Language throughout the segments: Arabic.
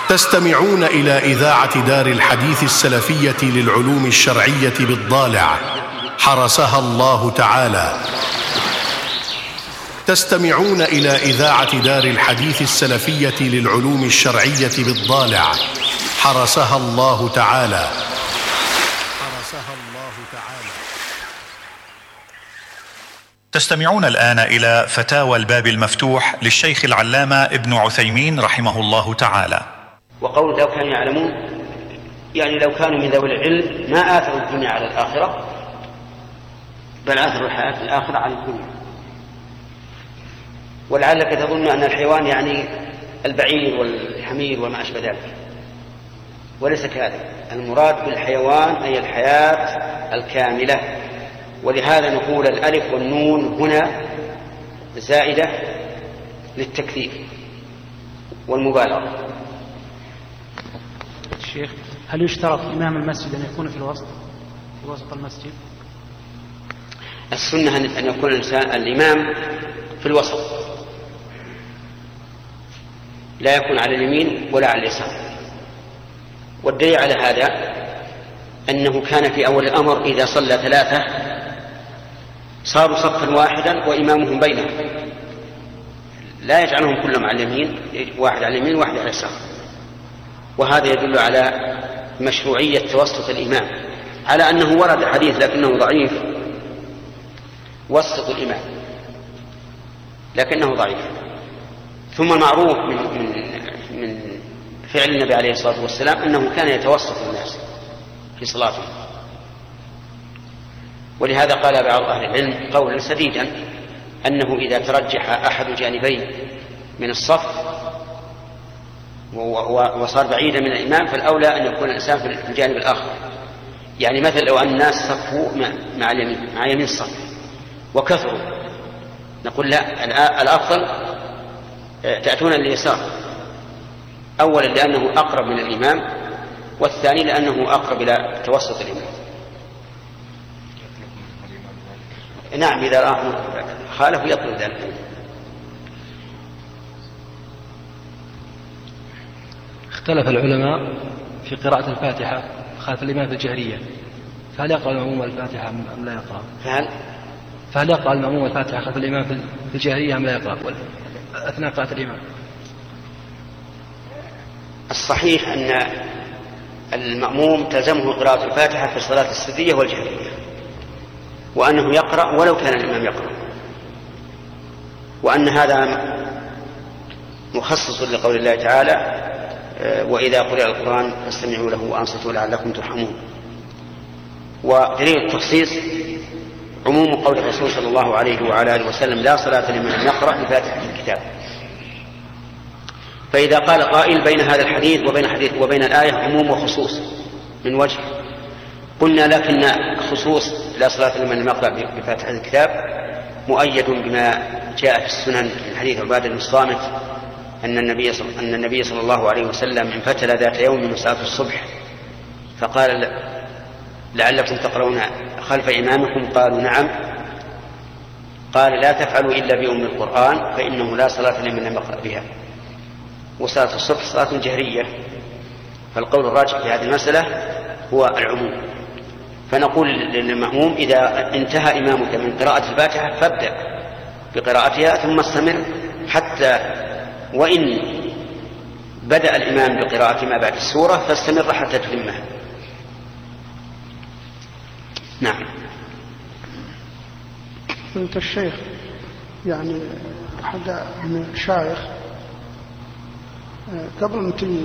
تستمعون إلى إذاعة دار الحديث السلفية للعلوم الشرعية بالضالع حرسها الله تعالى. تستمعون إلى إذاعة دار الحديث السلفية للعلوم الشرعية بالضالع حرسها الله تعالى. تستمعون الآن إلى فتاوى الباب المفتوح للشيخ العلامة ابن عثيمين رحمه الله تعالى. وقول لو كانوا يعلمون، يعني لو كانوا من ذوي العلم ما آثروا الدنيا على الآخرة، بل آثروا الحياة الآخرة على الدنيا. ولعلك تظن أن الحيوان يعني البعير والحمير وما أشبه ذلك، وليس كذلك. المراد بالحيوان أي الحياة الكاملة، ولهذا نقول الألف والنون هنا زائدة للتكثير والمبالغة. الشيخ، هل يشترط إمام المسجد أن يكون في وسط المسجد؟ السنة أن يكون الإمام في الوسط، لا يكون على اليمين ولا على اليسار. والدليل على هذا أنه كان في أول الأمر إذا صلى ثلاثة صاروا صفا واحدا وإمامهم بينهم، لا يجعلهم كلهم على اليمين، واحد على اليمين وواحد على اليسار. وهذا يدل على مشروعية توسط الإمام، على أنه ورد حديث لكنه ضعيف وسط الإمام، لكنه ضعيف. ثم المعروف من فعل النبي عليه الصلاة والسلام أنه كان يتوسط الناس في صلاته، ولهذا قال بعض أهل العلم قولا سديدا أنه إذا ترجح أحد جانبين من الصف وصار بعيدا من الإمام فالأولى أن يكون الإنسان في الجانب الآخر. يعني مثل لو أن الناس صفوا مع يمين الصف وكثروا، نقول لا، الأفضل تأتون اليسار، أولا لأنه أقرب من الإمام، والثاني لأنه أقرب إلى توسط الإمام. نعم، إذا رأى خالف يطلب ذلك. اختلف العلماء في قراءة الفاتحة خلف الإمام في الجهرية، فهل يقرأ المأموم الفاتحة أم لا يقرأ؟ فهل يقرأ المأموم الفاتحة خلف الإمام في الجهرية أم لا يقرأ أثناء قراءة الإمام؟ الصحيح أن المأموم تلزمه قراءة الفاتحة في الصلاة السرية والجهرية، وأنه يقرأ ولو كان الإمام يقرأ، وأن هذا مخصص لقول الله تعالى: وإذا قرئ القرآن فاستمعوا له وأنصتوا لعلكم ترحمون. ودليل التخصيص عموم قول الرسول صلى الله عليه وعلى آله وسلم: لا صلاة لمن لم يقرأ بفاتحة الكتاب. فإذا قال قائل بين هذا الحديث وبين الآية عموم وخصوص من وجه، قلنا لكن خصوص لا صلاة لمن لم يقرأ بفاتحة الكتاب مؤيد بما جاء في السنن من حديث عبادة بن الصامت أن النبي صلى الله عليه وسلم انفتل ذات يوم من صلاة الصبح فقال: لعلكم تقرؤون خلف إمامكم؟ قالوا: نعم. قال: لا تفعلوا إلا بأم القرآن فإنه لا صلاة لمن لم يقرأ بها. وصلاة الصبح صلاة جهرية، فالقول الراجح في هذه المسألة هو العموم. فنقول للمأموم: إذا انتهى إمامك من قراءة الفاتحة فابدأ بقراءتها ثم استمر، حتى وإن بدأ الإمام بقراءة ما بعد السورة فاستمر حتى تتمها. نعم. قلت الشيخ، يعني أحد من الشيخ قبل ما تجي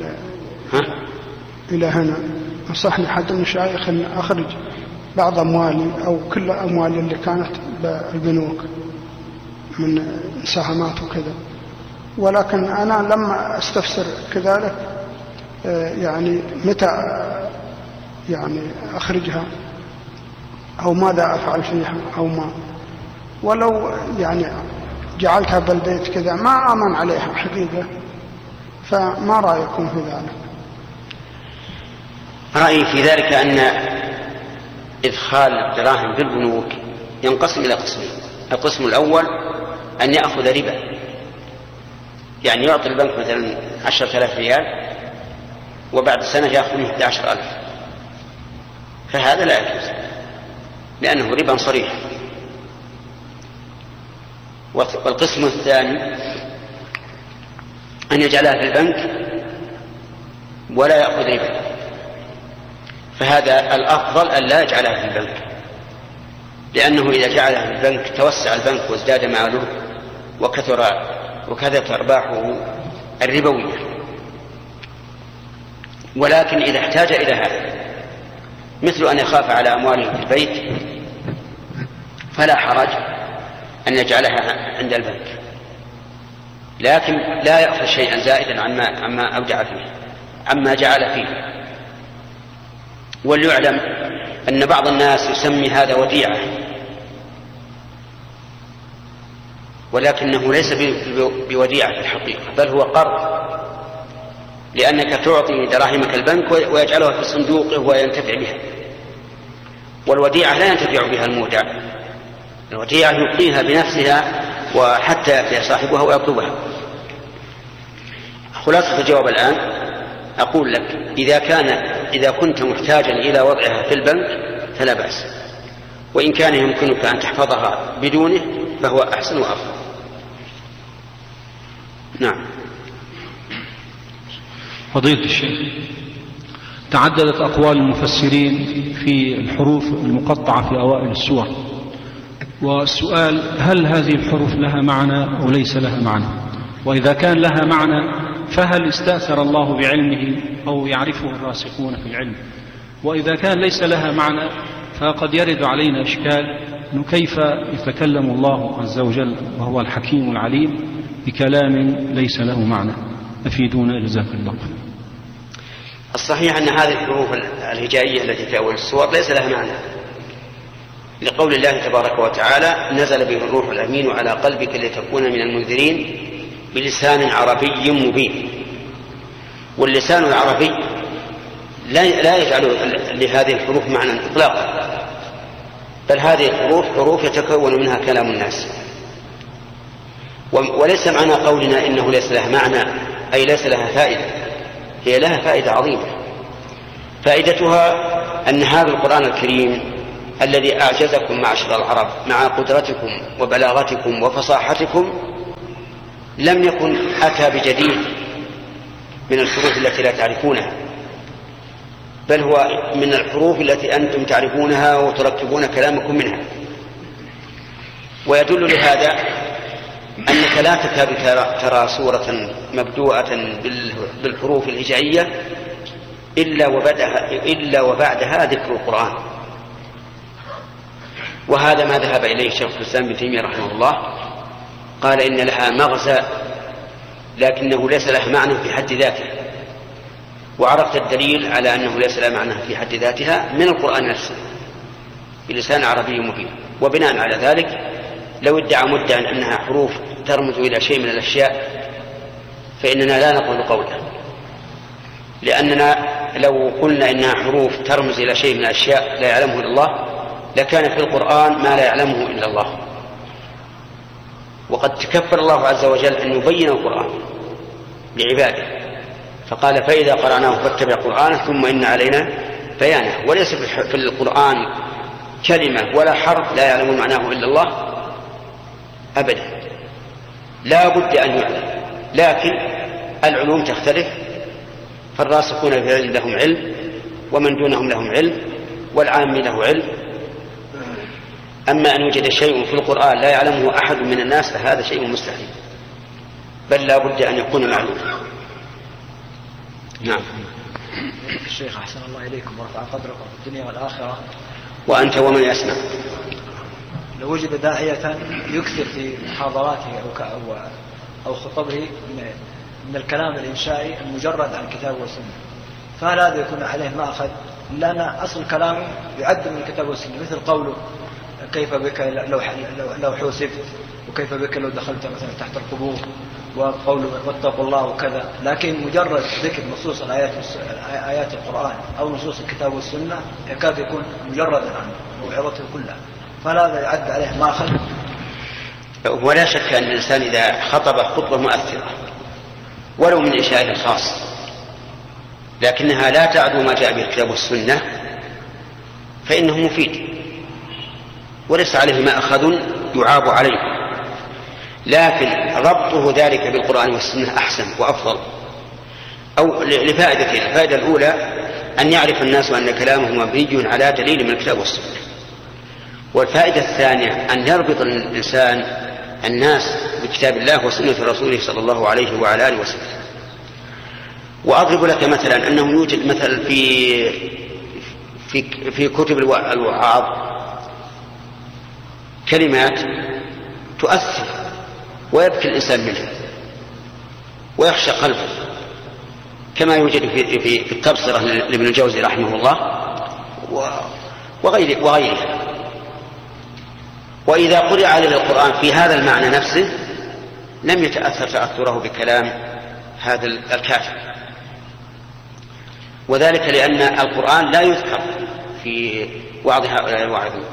إلى هنا نصحني حد من الشيخ أن أخرج بعض أموالي أو كل أموالي اللي كانت بالبنوك من مساهمات وكذا، ولكن أنا لما أستفسر كذلك يعني متى يعني أخرجها أو ماذا أفعل فيها أو ما، ولو يعني جعلتها بالبيت كذا ما أمن عليها حقيقة، فما رأيكم في ذلك؟ رأيي في ذلك أن إدخال الدراهم بالبنوك ينقسم إلى قسمين. القسم الأول أن يأخذ ربا، يعني يعطي البنك مثلا 10,000 ريال وبعد سنة يأخذ منه 11,000، فهذا لا يجوز لأنه ربا صريح. والقسم الثاني أن يجعلها في البنك ولا يأخذ ربا، فهذا الأفضل أن لا يجعلها في البنك، لأنه إذا جعلها في البنك توسع البنك وازداد ماله وكثرت أرباحه الربوية. ولكن إذا احتاج إلى هذا مثل أن يخاف على أمواله في البيت فلا حرج أن يجعلها عند البنك، لكن لا يأخذ شيئا زائدا عما أودع فيه عما جعل فيه. وليعلم أن بعض الناس يسمي هذا وديعة، ولكنه ليس بوديعة في الحقيقة، بل هو قرض، لأنك تعطي دراهمك البنك ويجعلها في صندوقه وينتفع بها. والوديعة لا ينتفع بها المودع، الوديعة يبقيها بنفسها وحتى يأتي صاحبها ويطلبها. خلاصة الجواب الآن أقول لك إذا كنت محتاجا إلى وضعها في البنك فلا بأس، وإن كان يمكنك أن تحفظها بدونه فهو أحسن وأفضل. نعم. فضيلة الشيخ، تعددت أقوال المفسرين في الحروف المقطعة في أوائل السور، والسؤال: هل هذه الحروف لها معنى أو ليس لها معنى؟ وإذا كان لها معنى فهل استأثر الله بعلمه أو يعرفه الراسخون في العلم؟ وإذا كان ليس لها معنى فقد يرد علينا إشكال أنه كيف يتكلم الله عز وجل وهو الحكيم العليم بكلام ليس له معنى؟ أفيدونا جزاكم الله. الصحيح أن هذه الحروف الهجائية التي في أول السور ليس لها معنى، لقول الله تبارك وتعالى: نزل به الروح الأمين على قلبك لتكون من المنذرين بلسان عربي مبين. واللسان العربي لا يجعل لهذه الحروف معنى إطلاقا، بل هذه الحروف حروف يتكون منها كلام الناس. وليس معنى قولنا إنه ليس لها معنى أي ليس لها فائدة، هي لها فائدة عظيمة. فائدتها أن هذا القرآن الكريم الذي أعجزكم معشر العرب مع قدرتكم وبلاغتكم وفصاحتكم لم يكن أتى بجديد من الحروف التي لا تعرفونها، بل هو من الحروف التي أنتم تعرفونها وتركبون كلامكم منها. ويدل لهذا أنك لا تكاد ترى سورة مبدوءة بالحروف الهجائية إلا وبعدها ذكر القرآن. وهذا ما ذهب إليه شيخ الإسلام ابن تيمية رحمه الله، قال إن لها مغزى لكنه ليس لها معنى في حد ذاته. وعرفت الدليل على أنه ليس لها معنى في حد ذاتها من القرآن نفسه بلسان عربي مبين. وبناء على ذلك لو ادعى مدعي أنها حروف ترمز إلى شيء من الأشياء فإننا لا نقول قوله، لأننا لو قلنا إنها حروف ترمز إلى شيء من الأشياء لا يعلمه إلا الله لكان في القرآن ما لا يعلمه إلا الله. وقد تكفل الله عز وجل أن يبين القرآن لعباده، فقال: فإذا قرأناه فاتبع قرآنه ثم إن علينا بيانه. وليس في القرآن كلمة ولا حرف لا يعلم معناه إلا الله أبدا، لا بد أن يعلم. لكن العلوم تختلف، فالراسخون في العلم لهم علم ومن دونهم لهم علم والعام له علم. أما أن يوجد شيء في القرآن لا يعلمه أحد من الناس فهذا شيء مستحيل، بل لا بد أن يكون معلوما. نعم. الشيخ أحسن الله إليكم ورفع قدركم في الدنيا والآخرة. وأنت ومن يسمع. لو وجد داعية يكثر في محاضراته أو خطبه من الكلام الإنشائي المجرد عن الكتاب والسنة، فهل هذا يكون عليه مأخذ؟ لأن أصل كلامه يعد من الكتاب والسنة، مثل قوله: كيف بك لو حوسبت، وكيف بك لو دخلت مثلا تحت القبور، وقوله: واتقوا الله وكذا. لكن مجرد ذكر نصوص آيات القرآن أو نصوص الكتاب والسنة يكاد يكون مجردا عن موعظته كلها، فهذا يعد عليه مأخذ. ولا شك أن الإنسان إذا خطب خطبة مؤثرة ولو من إنشائه الخاص لكنها لا تعدو ما جاء به الكتاب والسنة فإنه مفيد وليس عليه مأخذ يعاب عليه، لكن ربطه ذلك بالقرآن والسنة أحسن وأفضل، أو لفائدتين. الفائدة الأولى أن يعرف الناس أن كلامه مبني على دليل من الكتاب والسنة، والفائدة الثانية أن يربط الإنسان الناس بكتاب الله وسنة رسوله صلى الله عليه وعلى آله وسلم. وأضرب لك مثلا أنه يوجد مثل في كتب الوعظ كلمات تؤثر ويبكي الإنسان منها ويخشى قلبه، كما يوجد في التبصرة لابن الجوزي رحمه الله وغيرها. وإذا قرأ عليه القرآن في هذا المعنى نفسه لم يتأثر تأثره بكلام هذا الكافر، وذلك لأن القرآن لا يذكر في وعظ هؤلاء الواعظين.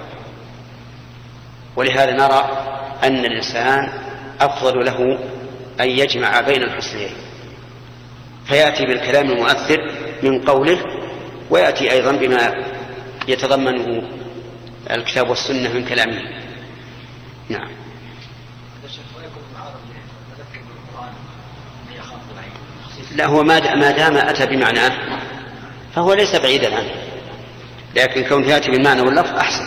ولهذا نرى أن الإنسان أفضل له أن يجمع بين الحسنين، فيأتي بالكلام المؤثر من قوله، ويأتي أيضا بما يتضمنه الكتاب والسنة من كلامه. نعم. لا، هو ما دام أتى بمعناه فهو ليس بعيدا عنه، لكن كونه يأتي بالمعنى واللفظ أحسن.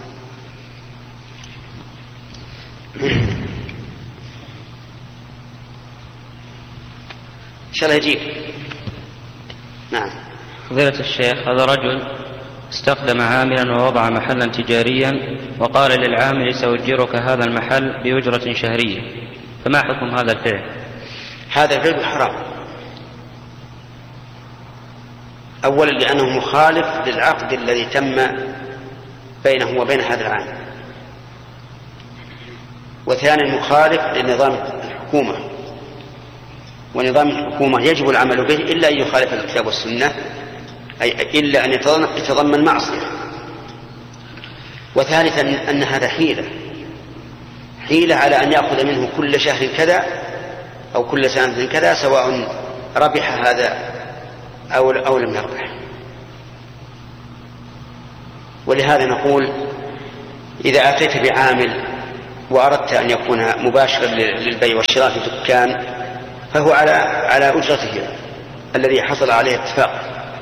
إن شاء الله يجيب. نعم. فضيلة الشيخ، هذا رجل استخدم عاملا ووضع محلا تجاريا وقال للعامل سأجرك هذا المحل بأجرة شهرية، فما حكم هذا الفعل؟ هذا الفعل حرام. أولا لأنه مخالف للعقد الذي تم بينه وبين هذا العامل، وثانيا مخالف لنظام الحكومة، ونظام الحكومة يجب العمل به إلا أن يخالف الكتاب والسنة، أي إلا أن يتضمن معصية. وثالثا أن هذا حيلة على أن يأخذ منه كل شهر كذا أو كل سنة كذا، سواء ربح هذا أو لم يربح. ولهذا نقول إذا أتيت بعامل وأردت أن يكون مباشرا للبيع والشراء في دكان فهو على أجرته الذي حصل عليه اتفاق،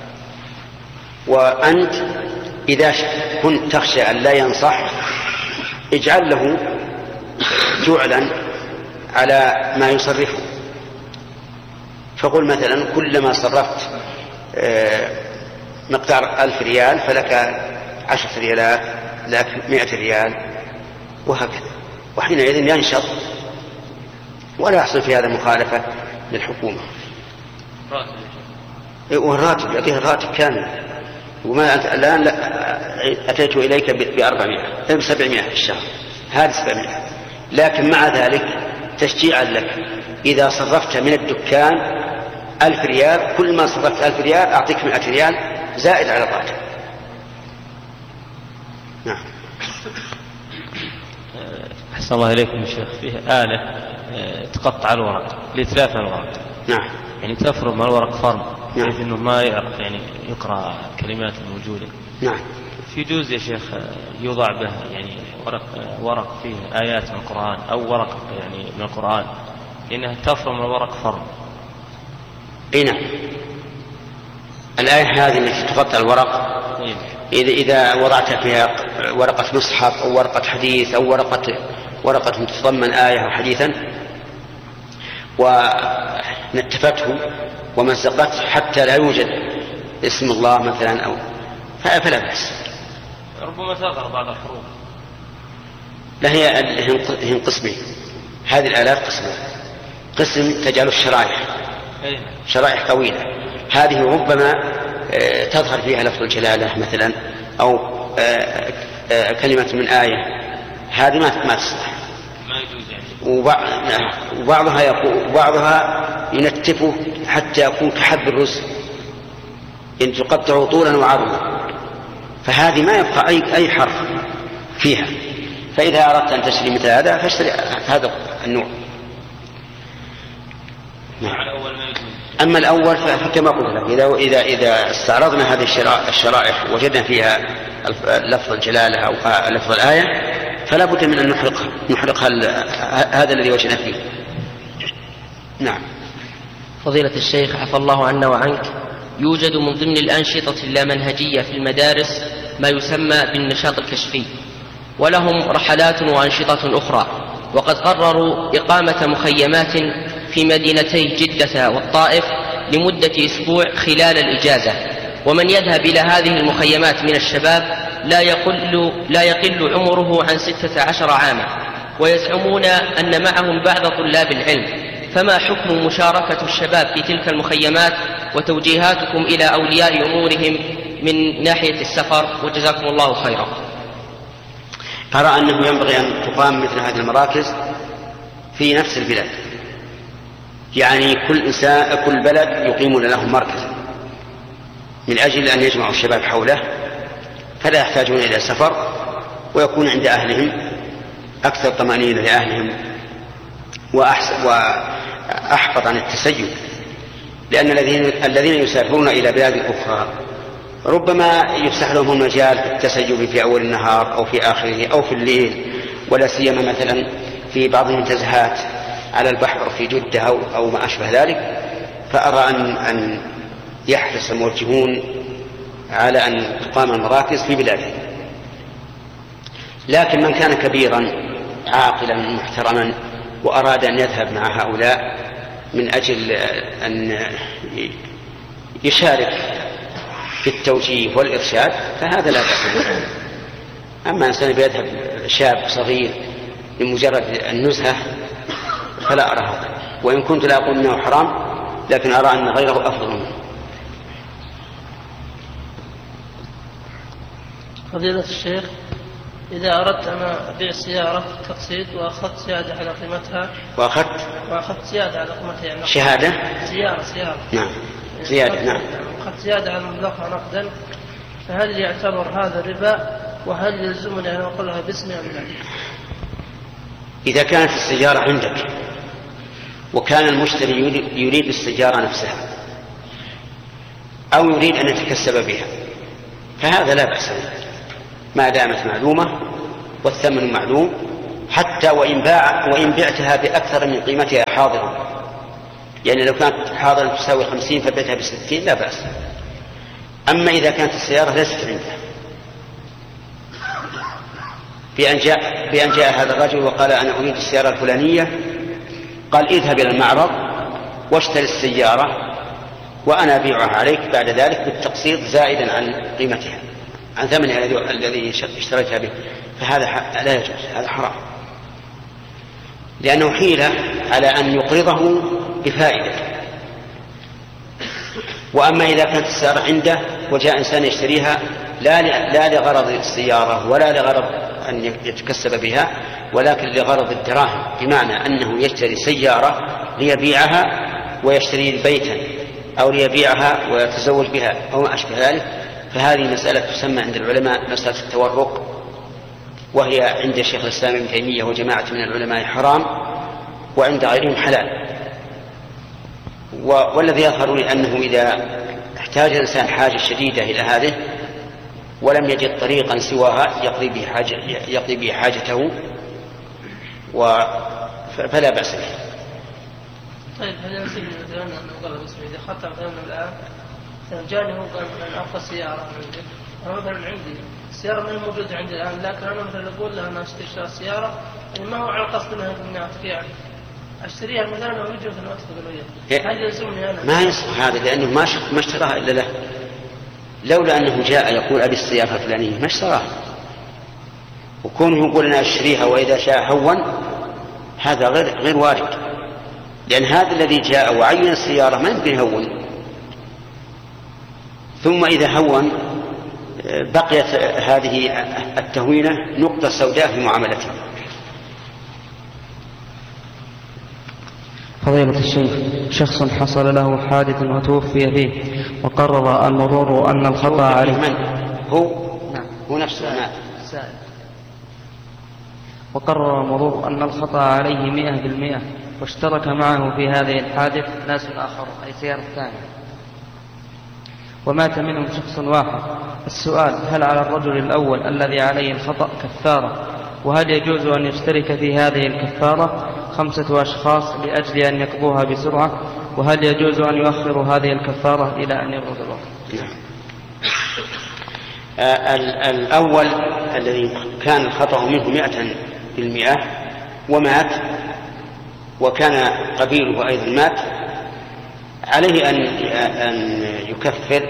وأنت إذا كنت تخشى أن لا ينصح اجعل له جعلا على ما يصرفه، فقل مثلا كلما صرفت مقدار 1000 ريال فلك 10 ريالات، لك 100 ريال، وهكذا. وحينئذ ينشط ولا يحصل في هذا مخالفة للحكومة. والراتب يعطيه الراتب كامل، وما أنت الآن أتيت إليك ب700 في الشهر، هذا 700، لكن مع ذلك تشجيعا لك إذا صرفت من الدكان 1000 ريال، كل ما صرفت 1000 ريال أعطيك 100 ريال زائد على الراتب. نعم. أحسن الله إليكم يا شيخ، فيه آلة تقطع الورق لإتلاف الورق. نعم. يعني تفرم الورق فرم نعم. بحيث إنه ما يعرف يعني يقرأ الكلمات الموجودة. نعم. في جزء يا شيخ يوضع به يعني ورق فيه آيات من القرآن أو ورق يعني من القرآن، لأنها تفرم الورق فرم. نعم. الآية هذه التي تقطع الورق إذا وضعت فيها ورقة مصحف أو ورقة حديث أو ورقة تتضمن آية أو حديثا ونتفته ومزقته حتى لا يوجد اسم الله مثلا أو فلا بأس. ربما تغير بعض الحروف. لا، هي قسمين، هذه الآلات قسمين. قسم تجعل شرائح طويلة، هذه ربما تظهر فيها لفظ الجلالة مثلا أو كلمة من آية، هذه ما تصلح، ما يجوز يعني. وبعضها ينتفه حتى يكون كحب الرز، إن تقطع طولا وعرضا، فهذه ما يبقى أي حرف فيها. فإذا أردت أن تشتري مثل هذا فاشتري هذا النوع. على أول ما يجوز. أما الأول فكما قلت لك إذا استعرضنا هذه الشرائح وجدنا فيها لفظ الجلالة أو لفظ الآية فلا بد من أن نحرق هذا الذي وجدنا فيه. نعم. فضيلة الشيخ عفى الله عنا وعنك، يوجد من ضمن الأنشطة اللامنهجية في المدارس ما يسمى بالنشاط الكشفي، ولهم رحلات وأنشطة أخرى، وقد قرروا إقامة مخيمات في مدينتي جدة والطائف لمدة أسبوع خلال الإجازة، ومن يذهب إلى هذه المخيمات من الشباب لا يقل عمره عن 16 عاما، ويزعمون أن معهم بعض طلاب العلم، فما حكم مشاركة الشباب في تلك المخيمات وتوجيهاتكم إلى أولياء أمورهم من ناحية السفر؟ وجزاكم الله خيرا. أرى أنه ينبغي أن تقام مثل هذه المراكز في نفس البلاد، يعني كل بلد يقيمون له مركز من أجل أن يجمعوا الشباب حوله، فلا يحتاجون إلى سفر، ويكون عند أهلهم أكثر طمأنينة لأهلهم وأحفظ عن التسيب، لأن الذين يسافرون إلى بلاد أخرى ربما يفسح لهم المجال في التسيب في أول النهار أو في آخره أو في الليل، ولا سيما مثلا في بعض المنتزهات على البحر في جدة أو ما أشبه ذلك. فأرى أن يحرص الموجهون على أن تقام المراكز في بلاده. لكن من كان كبيرا عاقلا محترما وأراد أن يذهب مع هؤلاء من أجل أن يشارك في التوجيه والإرشاد فهذا لا بأس به. أما إنسان يذهب شاب صغير لمجرد النزهة فلا أرى هذا، وإن كنت لا أقول أنه حرام لكن أرى أن غيره أفضل منه. فضيلة الشيخ، إذا أردت أن أبيع سيارة تقسيط وأخذت زيادة على قيمتها وأخذت زيادة على قيمتها يعني شهادة سيارة نعم زيادة نعم أخذت زيادة على مبلغها نقدا، فهل يعتبر هذا ربا؟ وهل يلزمني أن أقولها باسمي أم لا؟ إذا كانت السيارة عندك وكان المشتري يريد السيارة نفسها أو يريد أن يتكسب بها فهذا لا بأس به ما دامت معلومة والثمن معلوم، حتى وإن بعتها بأكثر من قيمتها حاضرا، يعني لو كانت حاضرا تساوي 50 فبعتها ب60 لا بأس. أما إذا كانت السيارة ليست عنده، بأن جاء هذا الرجل وقال أنا أريد السيارة الفلانية، قال اذهب إلى المعرض واشتري السيارة وأنا أبيعها عليك بعد ذلك بالتقسيط زائدا عن قيمتها عن ثمنها الذي اشتريتها به، فهذا لا يجوز، هذا حرام، لأنه حيلة على أن يقرضه بفائدة. وأما إذا كانت السيارة عنده وجاء إنسان يشتريها لا لغرض السيارة ولا لغرض أن يتكسب بها، ولكن لغرض الدراهم، بمعنى أنه يشتري سيارة ليبيعها ويشتري بيتا أو ليبيعها ويتزوج بها أو ما أشبه ذلك، فهذه مسألة تسمى عند العلماء مسألة التورق، وهي عند شيخ الإسلام ابن تيمية وجماعة من العلماء حرام، وعند غيرهم حلال. والذي يظهر لي أنه إذا احتاج الإنسان حاجة شديدة إلى هذه ولم يجد طريقا سواها يقضي به حاجته فلا بأس به. طيب هل يصير مثلا أنه قال إذا خطأ مثلا الآن جاني هو قال أنا أبغى سيارة عندي، أنا مثلا عندي السيارة ما هي موجودة عندي الآن، لكن أنا مثلا أقول له أنا أشتري سيارة يعني ما هو على قصد أنها تبيع، أشتريها مثلا ويجي مثلا أتفق هل يلزمني أنا؟ ما يصح هذا، لأنه ما اشتراها إلا له، لولا أنه جاء يقول أبي السيارة الفلانية ما اشتراها، وكونه يقول أنا أشتريها وإذا شاء هون هذا غير وارد، لأن هذا الذي جاء وعين السيارة ما يمكن يهون، ثم إذا هون بقيت هذه التهوينة نقطة سوداء في معاملته. فضيلة الشيخ، شخص حصل له حادث وتوفي فيه وقرر المرور أن الخطأ عليه من هو نفسه مات، وقرر المرور أن الخطأ عليه 100%، واشترك معه في هذه الحادث ناس آخر أي سيارة ثانية ومات منهم شخص واحد. السؤال: هل على الرجل الأول الذي عليه الخطأ كفارة؟ وهل يجوز أن يشترك في هذه الكفارة 5 أشخاص لأجل أن يقضوها بسرعة؟ وهل يجوز أن يؤخر هذه الكفارة إلى أن يبرد الوقت؟ الأول الذي كان الخطأ منه 100% ومات، وكان قبيله أيضا مات، عليه أن يكفر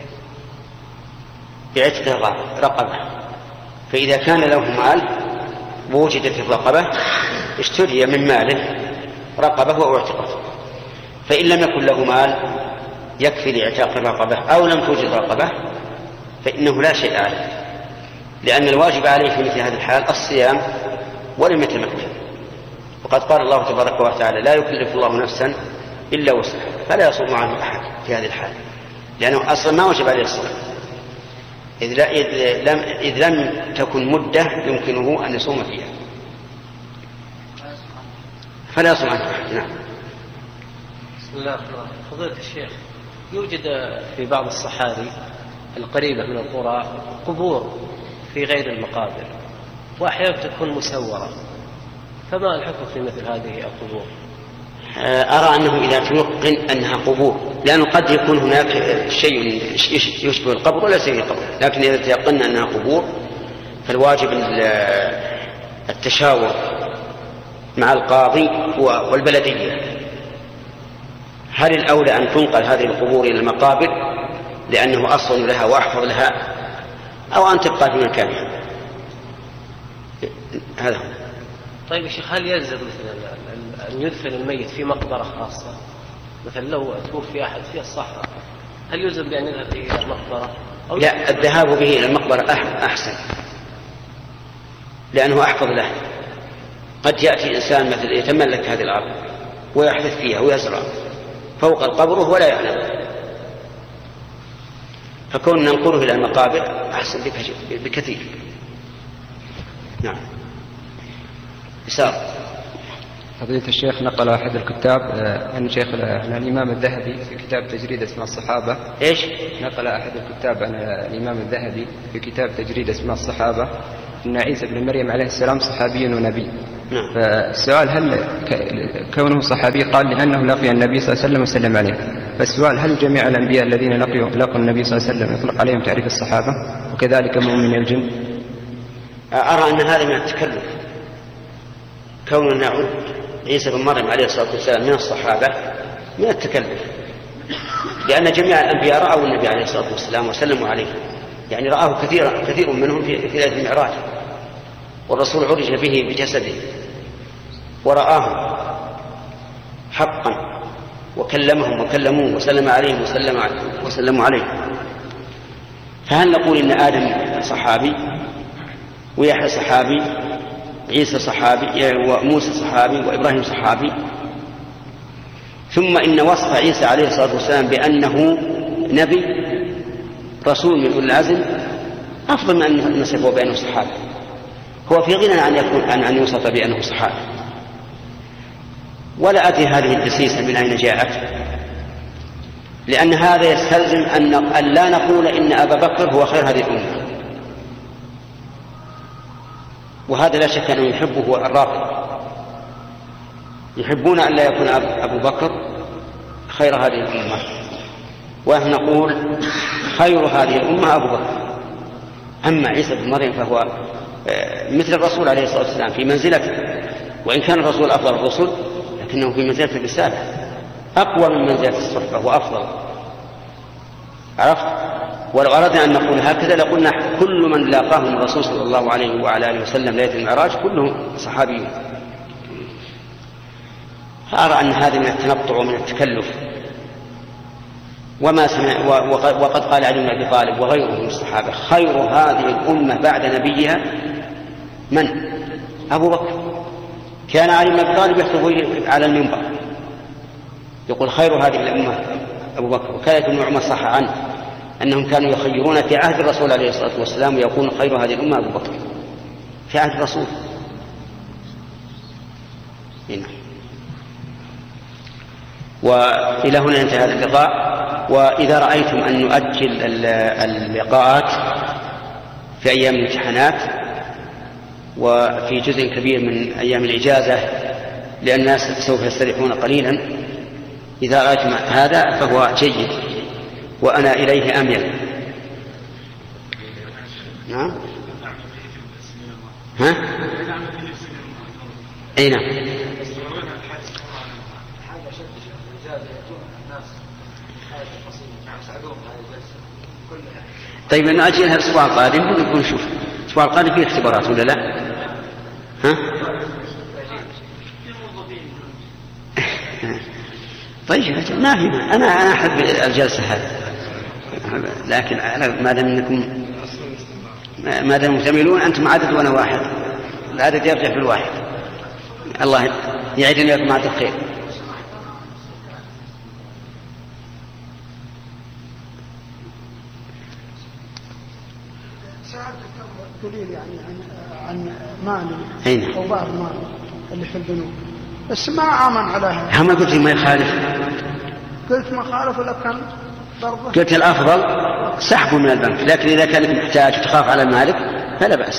بعتق رقبة. فإذا كان له مال ووجدت الرقبة اشتري من ماله رقبة واعتقت. فإن لم يكن له مال يكفي لاعتاق الرقبة أو لم توجد رقبة فإنه لا شيء عليه، لأن الواجب عليه في مثل هذه الحال الصيام ولم يتمكن. وقد قال الله تبارك وتعالى: لا يكلف الله نفسا إلا وسعها، فلا يصوم عنه أحد في هذه الحال، لأنه أصلا ما وجب عليه الصوم، إذ لم تكن مدة يمكنه أن يصوم فيها، فلا يصوم عنه أحد. نعم. بسم الله الرحمن الرحيم. فضيلة الشيخ، يوجد في بعض الصحاري القريبة من القرى قبور في غير المقابر، وأحيانا تكون مسورة، فما الحكم في مثل هذه القبور؟ أرى أنه إذا تيقن أنها قبور، لأنه قد يكون هناك شيء يشبه القبر ولا شيء القبر، لكن إذا تيقن أنها قبور فالواجب التشاور مع القاضي والبلدية. هل الأولى أن تنقل هذه القبور إلى المقابر لأنه أصل لها وأحفظ لها، أو أن تبقى في مكانها؟ هذا هو. طيب يا شيخ، هل يلزم مثلا أن يدفن الميت في مقبرة خاصة؟ مثلا لو توفي أحد في الصحراء، هل يلزم بأن يذهب إلى المقبرة؟ لا، الذهاب به إلى المقبرة أحسن، لأنه أحفظ له. قد يأتي إنسان مثل يتملك هذه الأرض ويحدث فيها ويزرع فوق القبر ولا يعلم، فكون ننقله إلى المقابر أحسن بكثير. نعم. إسار. فضيلة الشيخ، نقل أحد الكتاب عن شيخ الإمام الذهبي في كتاب تجريد أسماء الصحابة. إيش؟ نقل أحد الكتاب عن الإمام الذهبي في كتاب تجريد أسماء الصحابة أن عيسى بن مريم عليه السلام صحابي ونبي. نعم. فالسؤال: هل كونه صحابي قال لأنه لقي النبي صلى الله عليه وسلم وسلم عليه، فالسؤال: هل جميع الأنبياء الذين لقوا النبي صلى الله عليه وسلم يطلق عليهم تعريف الصحابة وكذلك من الجن؟ أرى أن هذا من التكلف، كون نعود عيسى بن مريم عليه الصلاة والسلام من الصحابة من التكلف، لأن جميع الأنبياء رأوا النبي عليه الصلاة والسلام وسلموا عليه، يعني رآه كثير منهم في ليلة المعراج، والرسول عرج به بجسده ورآهم حقا وكلمهم وكلموه وسلم عليهم وسلموا عليه. فهل نقول إن آدم صحابي ويحيى صحابي، عيسى صحابي، وموسى صحابي، وإبراهيم صحابي؟ ثم إن وصف عيسى عليه الصلاة والسلام بأنه نبي رسول من أولي العزم أفضل من أن نصفه بأنه صحابي. هو في غنى عن أن يوصف بأنه صحابي. ولا أدري هذه الدسيسة من أين جاءت، لأن هذا يستلزم أن لا نقول إن أبا بكر هو خير هذه الأمة، وهذا لا شك أنه يحبه الرافضة، يحبون أن لا يكون أبو بكر خير هذه الأمة، ونحن نقول خير هذه الأمة أبو بكر. أما عيسى بن مريم فهو مثل الرسول عليه الصلاة والسلام في منزلته، وإن كان الرسول أفضل الرسل لكنه في منزلة الرسالة أقوى من منزلة الصحبة وأفضل. عرفت؟ ولو أردنا أن نقول هكذا لقلنا كل من لاقاهم الرسول صلى الله عليه وعلى آله وسلم ليلة المعراج كلهم صحابيون. فأرى أن هذا من التنطع ومن التكلف. وقد قال علي بن أبي طالب وغيره من الصحابة: خير هذه الأمة بعد نبيها من؟ أبو بكر. كان علي بن أبي طالب يخطب على المنبر يقول: خير هذه الأمة أبو بكر. وكان ابن عمر صح عنه أنهم كانوا يخيرون في عهد الرسول عليه الصلاة والسلام ويقول: خير هذه الأمة أبو بكر في عهد الرسول. هنا. وإلى هنا انتهى هذا اللقاء. وإذا رأيتم أن نؤجل اللقاءات في أيام الامتحانات وفي جزء كبير من أيام الإجازة لأن الناس سوف يستريحون قليلا، إذا رأيتم هذا فهو جيد وأنا إليه أميل. نعم. ها؟ أي نعم. طيب نأجلها الأسبوع القادم ونكون نشوف الأسبوع القادم فيه اختبارات ولا لا؟ ها؟ طيب ما في، أنا أحب الجلسة هذه، لكن ما دام مكتملون أنتم عدد وأنا واحد، العدد يرجع في الواحد. الله يعيدني لكم عدد الخير. دليل يعني عن مالي أو بعض مالي اللي في البنوك، بس ما آمن على هذا. هم قلت ما يخالف، قلت ما خالف لكن ضربه. قلت الأفضل سحبه من البنك، لكن إذا كانت محتاج وتخاف على المالك فلا بأس.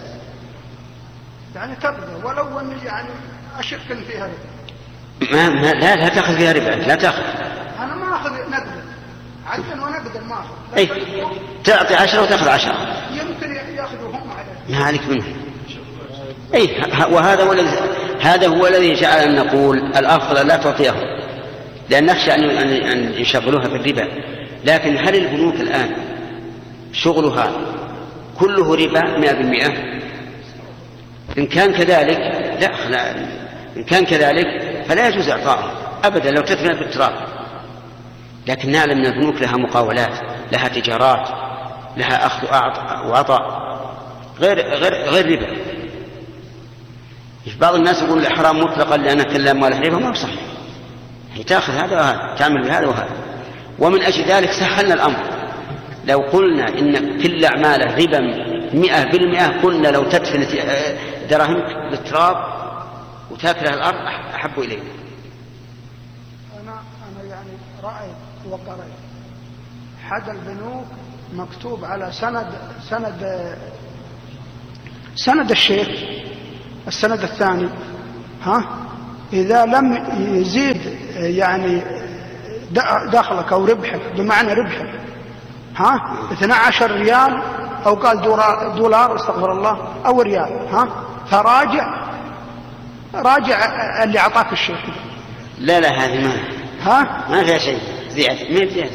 يعني تبدأ ولو أن يعني أشك فيها ربا. لا تأخذ فيها ربا، لا تأخذ. أنا ما أخذ نقدا، عدل ونقدا ما أخذ. أي تعطي 10 وتأخذ 10. يمكن يأخذوا هم عليه. ما عليك منه. أي هذا هو الذي جعل نقول الأفضل لا تعطيهم، لأن نخشى أن يشغلوها في الربا. لكن هل البنوك الآن شغلها كله ربا 100%؟ إن كان كذلك لا، إن كان كذلك فلا يجوز إعطائه أبدا لو تدفن في التراب. لكن نعلم أن البنوك لها مقاولات، لها تجارات، لها أخذ وعطاء غير ربا. بعض الناس يقول الحرام مطلقا لأن كل أموال ربا، ما هو صحيح. هي تأخذ هذا وهذا، تعمل بهذا وهذا. ومن أجل ذلك سهلنا الأمر. لو قلنا إن كل أعماله ربا 100%، قلنا لو تدفن دراهمك بالتراب وتاكلها الأرض أحب إلينا. أنا يعني رأيت وقرأت حد البنوك مكتوب على سند الشيخ، السند الثاني، إذا لم يزيد يعني دخلك أو ربحك، بمعنى ربحك 12 ريال أو قال دولار استغفر الله أو ريال، فراجع اللي أعطاك الشيخ. لا هذه ما فيها شيء زيادة،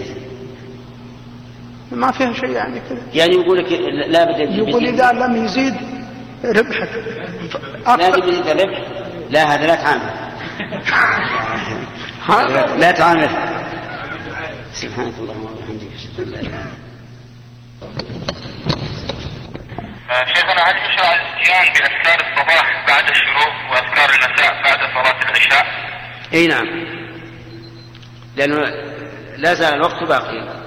ما فيها شيء يعني كذا. يعني يقول لك لا بد يقول إذا لم يزيد ربحك لا يزيد الربح، لا هذا لا تعامل. لا تعامل. سبحانك اللهم وبحمدك أشهد أن لا إله إلا أنت. شيخنا هل يشرع الاتيان بأذكار الصباح بعد الشروق وأذكار المساء بعد صلاة العشاء؟ أي نعم، لأنه لا زال الوقت باقي.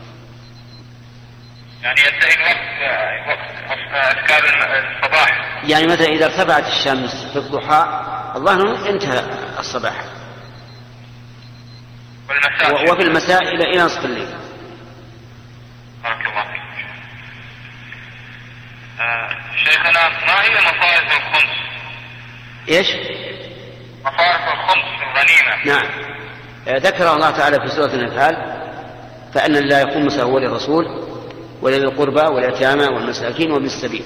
يعني ينتهي وقت أذكار الصباح. يعني مثلا إذا ارتفعت الشمس في الضحى الله انتهى الصباح، وفي المساء إلى نصف الليل. بارك الله فيك. شيخنا ما هي مصارف الخمس؟ إيش؟ مصارف الخمس في الغنيمة. نعم، ذكر الله تعالى في سورة الأنفال: فأن لا يقوم مساواه للرسول ولذي القربى واليتامى والمساكين وابن السبيل.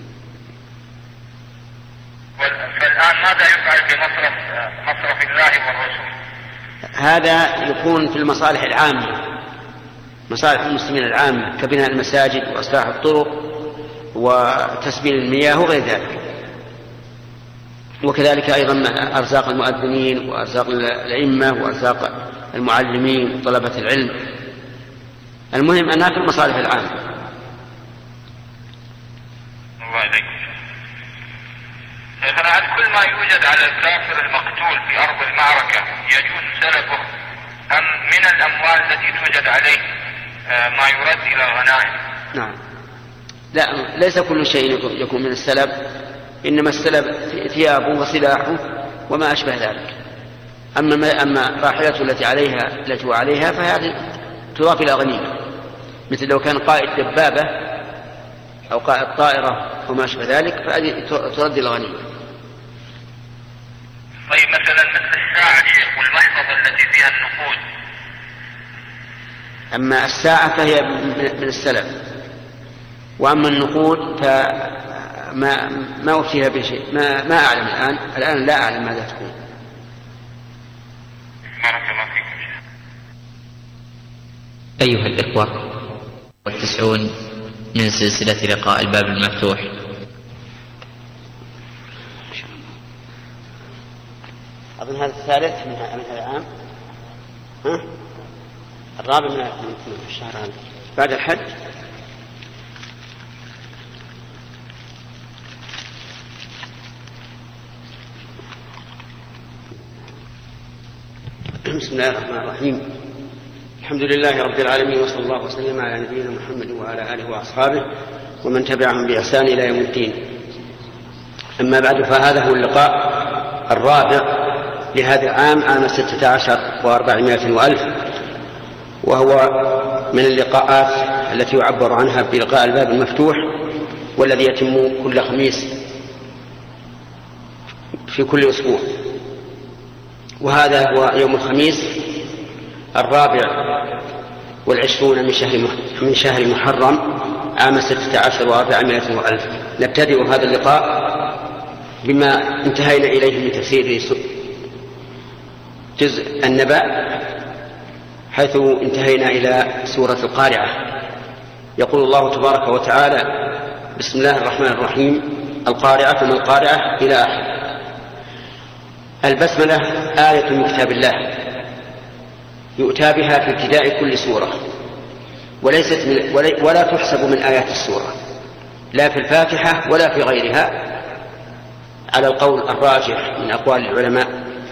فالآن ماذا يفعل بمصرف الله والرسول؟ هذا يكون في المصالح العامة، مصالح المسلمين العامة، كبناء المساجد وإصلاح الطرق وتسبيل المياه وغير ذلك، وكذلك أيضا أرزاق المؤذنين وأرزاق الأئمة وأرزاق المعلمين وطلبة العلم. المهم أنها في المصالح العامة. الله إليك. شيخنا هل كل ما يوجد على الكافر المقتول في أرض المعركة يجوز سلبه، أم من الأموال التي توجد عليه ما يرد إلى الغنائم؟ نعم، لا، ليس كل شيء يكون من السلب، إنما السلب ثيابه وسلاحه وما أشبه ذلك. أما راحلته التي هو عليها فهذه تضاف إلى غنيمة، مثل لو كان قائد دبابة أو قائد طائرة وما شابه ذلك فهذه ترد إلى غنيمة. طيب مثلا مثل الساعة شيخ والمحفظة التي فيها النقود. أما الساعة فهي من السلف، وأما النقود فما أفتيها بشيء، ما أعلم الآن لا أعلم ماذا تكون. بارك الله فيكم. أيها الإخوة، 90 من سلسلة لقاء الباب المفتوح. أظن هذا الثالث من هذا العام، الرابع من الشهر هذا بعد الحج. بسم الله الرحمن الرحيم. الحمد لله رب العالمين، وصلى الله وسلم على نبينا محمد وعلى آله وأصحابه ومن تبعهم بإحسان إلى يوم الدين. أما بعد، فهذا هو اللقاء الرابع لهذا العام، عام 16 و400 وألف، وهو من اللقاءات التي يعبر عنها بلقاء الباب المفتوح، والذي يتم كل خميس في كل أسبوع. وهذا هو يوم الخميس 24 من شهر محرم عام 16 و400 وألف. نبتدئ هذا اللقاء بما انتهينا إليه من تفسير جزء النبأ، حيث انتهينا إلى سورة القارعة. يقول الله تبارك وتعالى: بسم الله الرحمن الرحيم، القارعة ما القارعة، إلى آخر. البسملة آية من كتاب الله يؤتى بها في ابتداء كل سورة، ولا تحسب من آيات السورة، لا في الفاتحة ولا في غيرها، على القول الراجح من أقوال العلماء.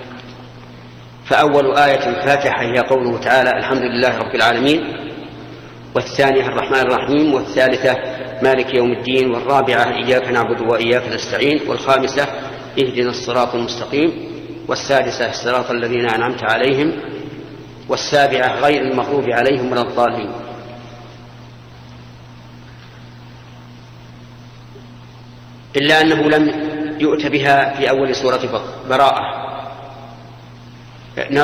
فأول آية الفاتحة هي قوله تعالى: الحمد لله رب العالمين، والثانية الرحمن الرحيم، والثالثة مالك يوم الدين، والرابعة إياك نعبد وإياك نستعين، والخامسة اهدنا الصراط المستقيم، والسادسة الصراط الذين أنعمت عليهم، والسابعة غير المغضوب عليهم ولا الضالين. إلا أنه لم يؤت بها في أول سورة براءة،